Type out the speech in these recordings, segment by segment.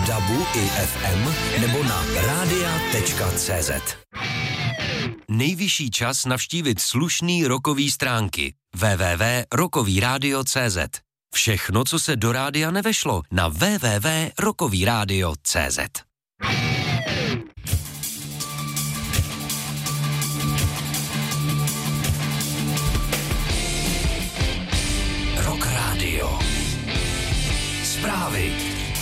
v DABu i FM nebo na radia.cz. Nejvyšší čas navštívit slušný rockový stránky www.rockovyradio.cz. Všechno, co se do rádia nevešlo, na www.rockovyradio.cz. Rock Radio. Zprávy.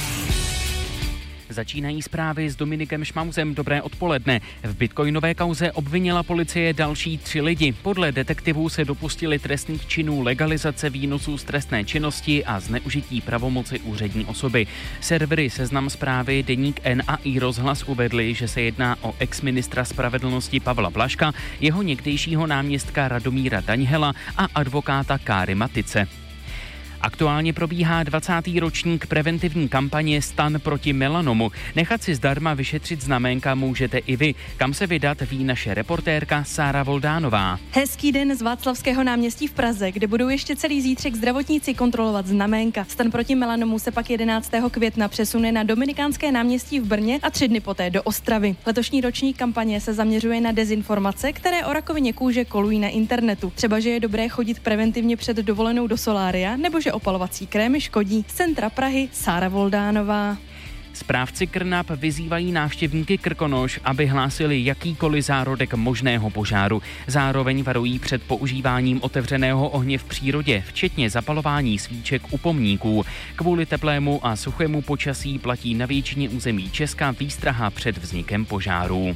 Začínají zprávy s Dominikem Šmausem. Dobré odpoledne. V bitcoinové kauze obvinila policie další 3 lidi. Podle detektivů se dopustili trestných činů legalizace výnosů z trestné činnosti a zneužití pravomoci úřední osoby. Servery Seznam Zprávy, Deník N a iRozhlas uvedli, že se jedná o exministra spravedlnosti Pavla Blažka, jeho někdejšího náměstka Radomíra Daňhela a advokáta Káry Matice. Aktuálně probíhá 20. ročník preventivní kampaně Stan proti melanomu. Nechat si zdarma vyšetřit znaménka můžete i vy. Kam se vydat, ví naše reportérka Sára Voldánová. Hezký den z Václavského náměstí v Praze, kde budou ještě celý zítřek zdravotníci kontrolovat znaménka. Stan proti melanomu se pak 11. května přesune na Dominikánské náměstí v Brně a 3 dny poté do Ostravy. Letošní ročník kampaně se zaměřuje na dezinformace, které o rakovině kůže kolují na internetu. Třeba, že je dobré chodit preventivně před dovolenou do solária, nebo že opalovací krémy škodí. Z centra Prahy Sára Voldánová. Správci Krnap vyzývají návštěvníky Krkonoš, aby hlásili jakýkoliv zárodek možného požáru. Zároveň varují před používáním otevřeného ohně v přírodě, včetně zapalování svíček u pomníků. Kvůli teplému a suchému počasí platí na většině území Česka výstraha před vznikem požárů.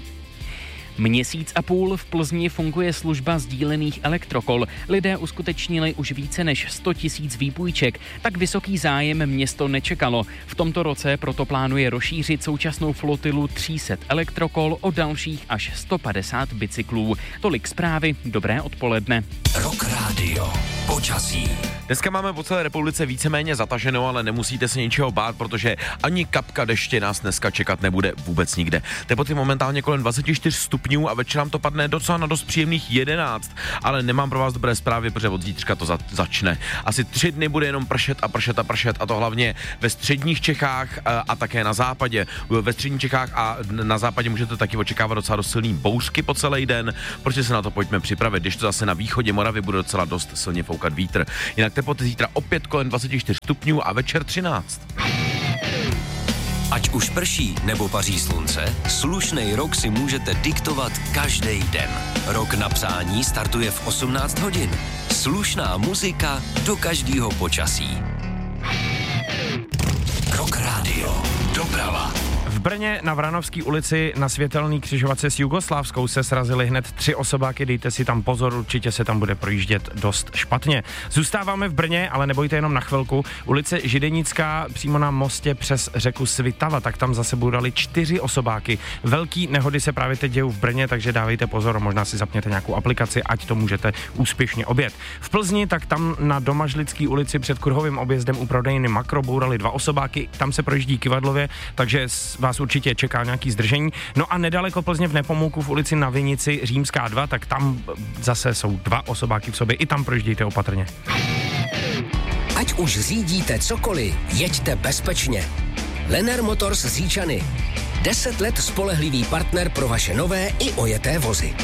Měsíc a půl v Plzni funguje služba sdílených elektrokol. Lidé uskutečnili už více než 100 000 výpůjček. Tak vysoký zájem město nečekalo. V tomto roce proto plánuje rozšířit současnou flotilu 300 elektrokol o dalších až 150 bicyklů. Tolik zprávy, dobré odpoledne. Rock Radio. Počasí. Dneska máme po celé republice víceméně zataženo, ale nemusíte se ničeho bát, protože ani kapka deště nás dneska čekat nebude vůbec nikde. Teploty momentálně kolem 24 stupňů a večer nám to padne docela na dost příjemných 11, ale nemám pro vás dobré zprávy, protože od zítřka to začne. Asi 3 dny bude jenom pršet a to hlavně ve středních Čechách a také na západě. Ve středních Čechách a na západě můžete taky očekávat docela dost silný bouřky po celý den, protože se na to pojďme připravit, když to zase na východě Moravy bude docela dost silně foukat vítr. Jinak teploty zítra opět kolem 24 stupňů a večer 13. Ať už prší nebo paří slunce, slušnej rok si můžete diktovat každý den. Rok na přání startuje v 18 hodin. Slušná muzika do každého počasí. Rock Radio. Doprava. V Brně na Vranovské ulici na světelný křižovatce s Jugoslávskou se srazily hned 3 osobáky, dejte si tam pozor, určitě se tam bude projíždět dost špatně. Zůstáváme v Brně, ale nebojte jenom na chvilku. Ulice Židenická přímo na mostě přes řeku Svitava, tak tam zase budou 4 osobáky. Velký nehody se právě teď dějou v Brně, takže dávejte pozor, možná si zapněte nějakou aplikaci, ať to můžete úspěšně objet. V Plzni, tak tam na Domažlické ulici před Kruhovým objezdem u prodejny Makro bourali 2 osobáky, tam se projíždí kyvadlově, takže vás určitě čeká nějaký zdržení. No a nedaleko Plzně v Nepomůku v ulici na Vinici Římská 2, tak tam zase jsou 2 osobáky v sobě, i tam projíždějte opatrně. Ať už řídíte cokoliv, jeďte bezpečně. Lenner Motors Říčany. 10 let spolehlivý partner pro vaše nové i ojeté vozy.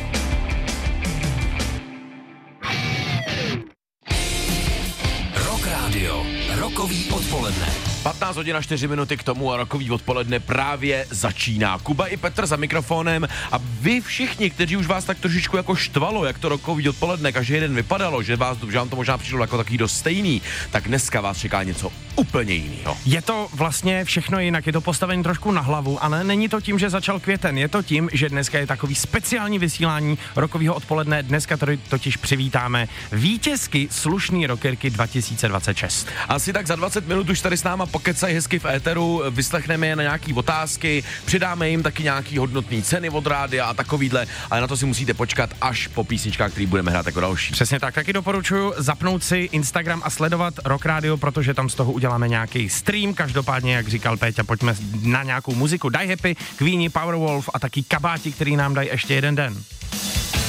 Rock Radio. Rockový odpoledne. 15 hodin a 4 minuty k tomu a rockový odpoledne právě začíná. Kuba i Petr za mikrofonem a vy všichni, kteří už vás tak trošičku jako štvalo, jak to rockový odpoledne každý den vypadalo, že vám to možná přišlo jako takový dost stejný, tak dneska vás čeká něco úplně jiného. Je to vlastně všechno jinak, je to postavení trošku na hlavu, ale není to tím, že začal květen, je to tím, že dneska je takový speciální vysílání rockového odpoledne. Dneska tady totiž přivítáme vítězky slušný rockerky 2026. Asi tak za 20 minut už tady s náma pokecají hezky v éteru, vyslechneme je na nějaký otázky, přidáme jim taky nějaký hodnotný ceny od rádia a takovýhle, ale na to si musíte počkat až po písničkách, který budeme hrát jako další. Přesně tak, taky doporučuji zapnout si Instagram a sledovat Rock Radio, protože tam z toho uděláme nějaký stream. Každopádně, jak říkal Péťa, pojďme na nějakou muziku. Die Happy, Queenie, Powerwolf a taky kabáti, který nám dají ještě jeden den.